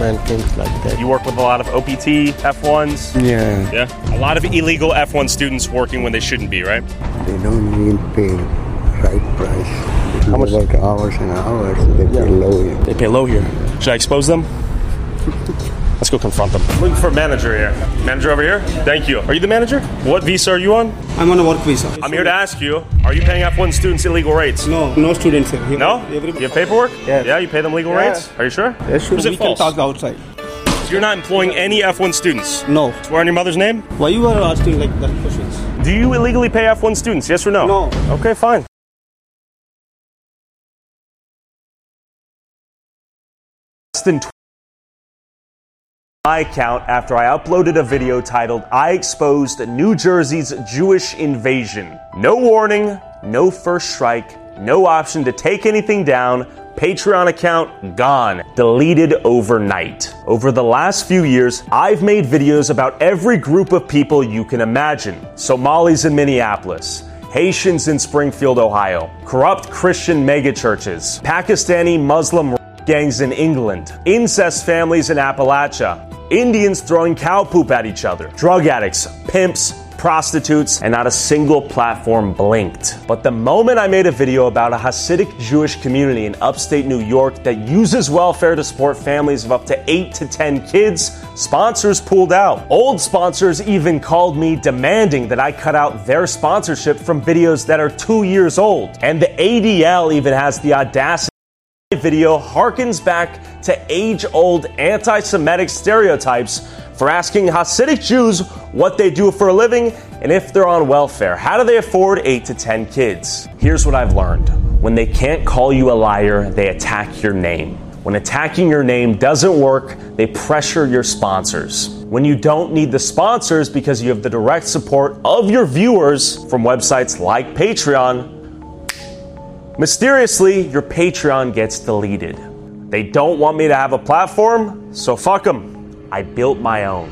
and things like that. You work with a lot of OPT F1s? Yeah. Yeah? A lot of illegal F1 students working when they shouldn't be, right? They don't even pay the right price. If you How much? work hours and hours, they pay low here. They pay low here. Should I expose them? Let's go confront them. Looking for a manager here. Manager over here? Thank you. Are you the manager? What visa are you on? I'm on a work visa. I'm here to ask you, are you paying F1 students illegal rates? No students here. No? You have paperwork? Yeah. Yeah, you pay them legal rates? Are you sure? Yeah, sure. Or is it We false? can talk outside. You're not employing any F1 students? No. Swear on your mother's name? Why you are asking like that questions? Do you illegally pay F1 students, yes or no? No. Okay, fine. Less than my account after I uploaded a video titled I Exposed New Jersey's Jewish Invasion. No warning, no first strike, no option to take anything down. Patreon account gone, deleted overnight. Over the last few years, I've made videos about every group of people you can imagine. Somalis in Minneapolis, Haitians in Springfield, Ohio, corrupt Christian megachurches, Pakistani Muslim gangs in England, incest families in Appalachia, Indians throwing cow poop at each other, drug addicts, pimps, prostitutes, and not a single platform blinked. But the moment I made a video about a Hasidic Jewish community in upstate New York that uses welfare to support families of up to 8 to 10 kids, sponsors pulled out. Old sponsors even called me demanding that I cut out their sponsorship from videos that are 2 years old. And the ADL even has the audacity video harkens back to age-old anti-Semitic stereotypes for asking Hasidic Jews what they do for a living and if they're on welfare. How do they afford 8 to 10 kids? Here's what I've learned. When they can't call you a liar, they attack your name. When attacking your name doesn't work, they pressure your sponsors. When you don't need the sponsors because you have the direct support of your viewers from websites like Patreon, mysteriously, your Patreon gets deleted. They don't want me to have a platform, so fuck them. I built my own.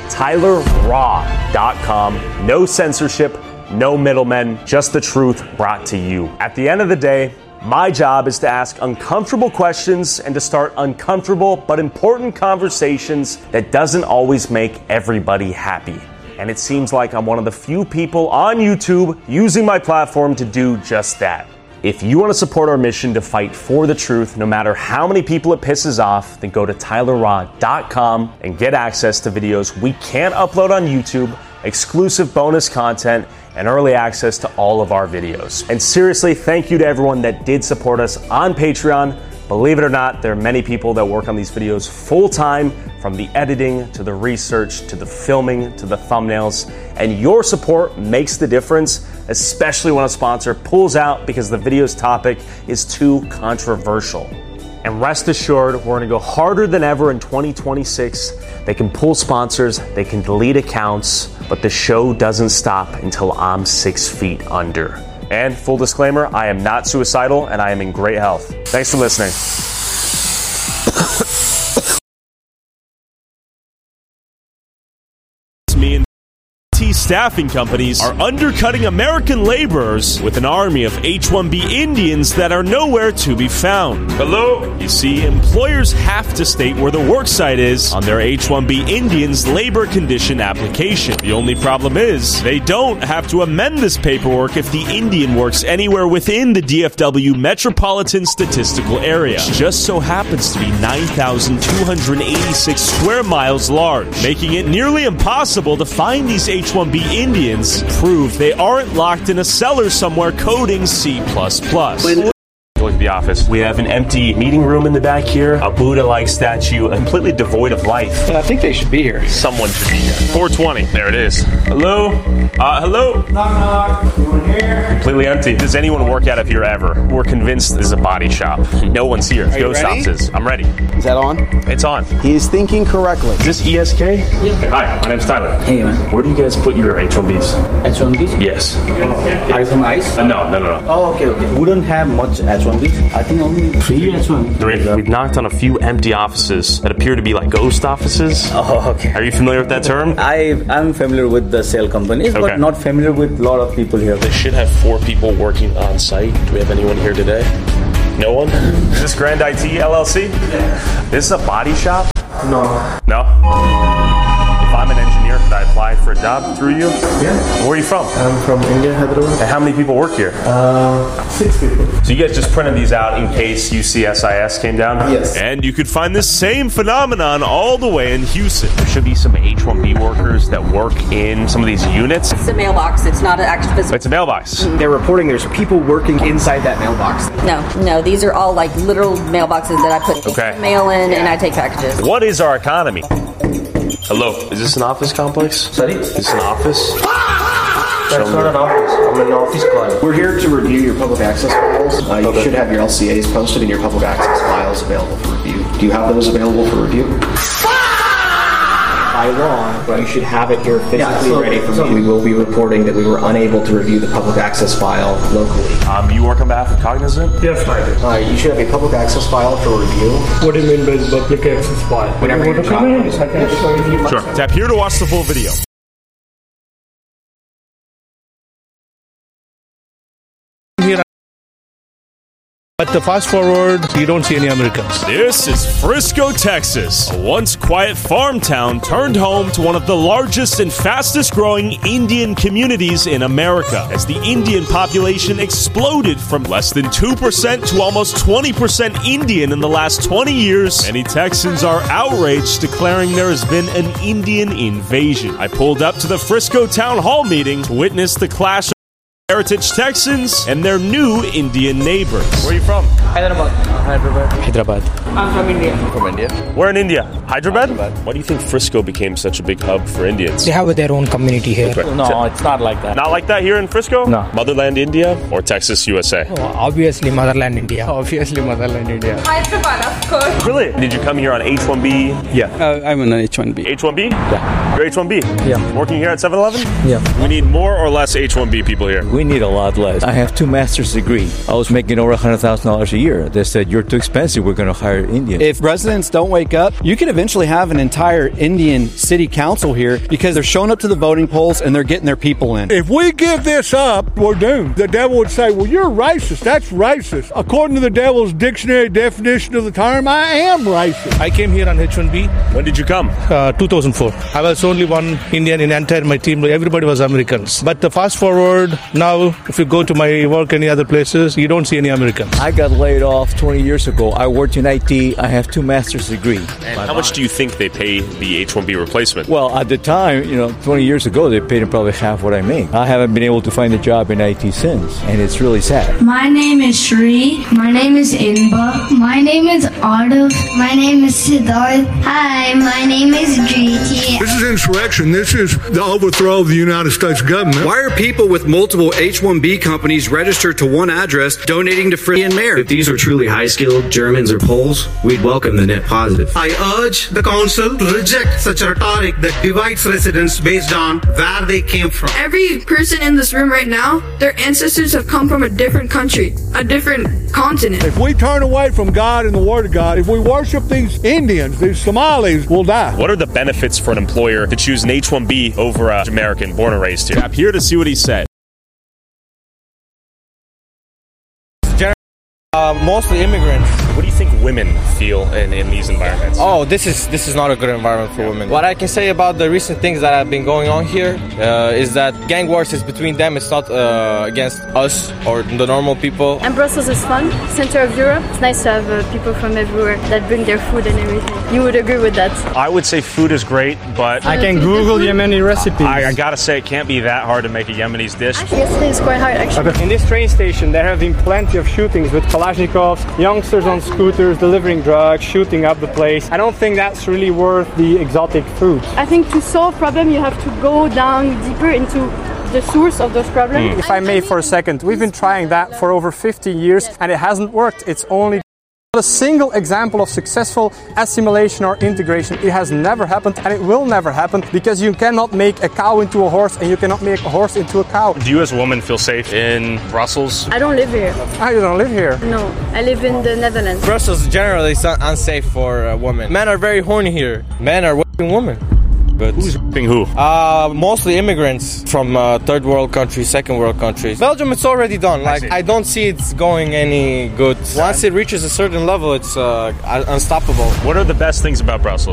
TylerRaw.com. No censorship, no middlemen, just the truth brought to you. At the end of the day, my job is to ask uncomfortable questions and to start uncomfortable but important conversations that doesn't always make everybody happy. And it seems like I'm one of the few people on YouTube using my platform to do just that. If you want to support our mission to fight for the truth, no matter how many people it pisses off, then go to TylerRaw.com and get access to videos we can't upload on YouTube, exclusive bonus content, and early access to all of our videos. And seriously, thank you to everyone that did support us on Patreon. Believe it or not, there are many people that work on these videos full-time, from the editing to the research to the filming to the thumbnails. And your support makes the difference, especially when a sponsor pulls out because the video's topic is too controversial. And rest assured, we're gonna go harder than ever in 2026. They can pull sponsors, they can delete accounts, but the show doesn't stop until I'm 6 feet under. And full disclaimer, I am not suicidal and I am in great health. Thanks for listening. Me and staffing companies are undercutting American laborers with an army of H-1B Indians that are nowhere to be found. Hello? You see, employers have to state where the worksite is on their H-1B Indians labor condition application. The only problem is, they don't have to amend this paperwork if the Indian works anywhere within the DFW metropolitan statistical area, which just so happens to be 9,286 square miles large, making it nearly impossible to find these H-1B Indians prove they aren't locked in a cellar somewhere coding C++. Look at the office. We have an empty meeting room in the back here, a Buddha-like statue, completely devoid of life. I think they should be here. Someone should be here. 420. There it is. Hello? Hello? Knock, knock. Anyone here? Completely empty. Does anyone work out of here ever? We're convinced this is a body shop. No one's here. Are you Ghost ready? offices. I'm ready. Is that on? It's on. He's thinking correctly. Is this ESK? Yeah. Hi, my name's Tyler. Hey, man. Where do you guys put your H-1Bs? H1Bs? Yes. Are you from ICE? No. Oh, okay. Wouldn't have much H1Bs. I think only 3 H1. We've knocked on a few empty offices that appear to be like ghost offices. Oh, okay. Are you familiar with that term? I'm familiar with the sale companies, Okay. but not familiar with a lot of people here. They should have 4 people working on site. Do we have anyone here today? No one? Is this Grand IT LLC? This is a body shop? No. No? If I'm an engineer, could I apply for a job through you? Yeah. Where are you from? I'm from India, Hyderabad. And how many people work here? 6 people. So you guys just printed these out in case UCSIS came down? Yes. And you could find the same phenomenon all the way in Houston. There should be some H-1B workers that work in some of these units. It's a mailbox. It's not an actual physical. It's a mailbox. They're reporting there's people working inside that mailbox. No. These are all like literal mailboxes that I put Okay. mail in and I take packages. What is our economy? Hello, is this an office complex? Sorry? Is this an office? That's not an office. I'm an office client. We're here to review your public access files. You should have your LCAs posted and your public access files available for review. Do you have those available for review? By law, you should have it here physically ready for me. We will be reporting that we were unable to review the public access file locally. You work on behalf of Cognizant? Yes, I do. You should have a public access file for review. What do you mean by the public access file? Whenever your job is. Sure. Tap here to watch the full video. But the fast forward, you don't see any Americans. This is Frisco, Texas, a once quiet farm town turned home to one of the largest and fastest growing Indian communities in America, as the Indian population exploded from less than 2% to almost 20% Indian in the last 20 years. Many Texans are outraged, declaring there has been an Indian invasion. I pulled up to the Frisco Town Hall meeting to witness the clash of Heritage Texans and their new Indian neighbors. Where are you from? Hyderabad. I'm from India. From India? Where in India? Hyderabad? Why do you think Frisco became such a big hub for Indians? They have their own community here. Okay. No, it's not like that. Not like that here in Frisco? No. Motherland India or Texas, USA? Obviously, motherland India. Obviously, motherland India. Hyderabad, of course. Really? Did you come here on H-1B? Yeah. I'm on H-1B. H-1B? Yeah. You're H-1B? Yeah. Working here at 7-Eleven? Yeah. We need more or less H-1B people here? We need a lot less. I have 2 master's degree. I was making over $100,000 a year. They said, you're too expensive. We're going to hire Indians. If residents don't wake up, you could eventually have an entire Indian city council here because they're showing up to the voting polls and they're getting their people in. If we give this up, we're doomed. The devil would say, well, you're racist. That's racist. According to the devil's dictionary definition of the term, I am racist. I came here on H-1B. When did you come? 2004. I was only one Indian in entire my team. Everybody was Americans. But the fast forward, now if you go to my work any other places, you don't see any Americans. I got laid off 20 years ago. I worked in IT. I have 2 master's degree. And how much do you think they pay the H-1B replacement? Well, at the time, 20 years ago, they paid him probably half what I make. I haven't been able to find a job in IT since, and it's really sad. My name is Shri. My name is Inba. My name is Ardav. My name is Siddharth. Hi, my name is Jiti. This is insurrection. This is the overthrow of the United States government. Why are people with multiple H-1B companies registered to one address donating to free and mayor? If these were truly high-skilled Germans or Poles, we'd welcome the net positive. I urge the council to reject such a rhetoric that divides residents based on where they came from. Every person in this room right now, their ancestors have come from a different country, a different continent. If we turn away from God and the Word of God, if we worship these Indians, these Somalis, we'll die. What are the benefits for an employer to choose an H-1B over an American born and raised here? Tap here to see what he said. Mostly immigrants. What do you think women feel in these environments? Oh, this is not a good environment for women. What I can say about the recent things that have been going on here is that gang wars is between them. It's not against us or the normal people. And Brussels is fun, center of Europe. It's nice to have people from everywhere that bring their food and everything. You would agree with that? I would say food is great, but I can Google Yemeni recipes. I gotta say it can't be that hard to make a Yemeni's dish. Actually, yesterday is quite hard, actually. In this train station, there have been plenty of shootings with Kalashnikovs, youngsters on scooters delivering drugs, shooting up the place. I don't think that's really worth the exotic food. I think to solve problem, you have to go down deeper into the source of those problems. If I may for a second, we've been trying that for over 50 years and it hasn't worked. It's only not a single example of successful assimilation or integration. It has never happened and it will never happen because you cannot make a cow into a horse and you cannot make a horse into a cow. Do you as a woman feel safe in Brussels? I don't live here. Ah, you don't live here? No, I live in the Netherlands. Brussels generally is unsafe for women. Men are very horny here. Men are whipping women. But who's whipping who? Mostly immigrants from third world countries, second world countries. Belgium, it's already done. I don't see it's going any good. Once it reaches a certain level, it's unstoppable. What are the best things about Brussels?